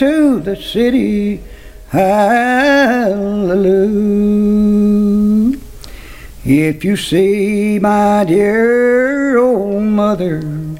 to the city. Hallelujah. If you see my dear old mother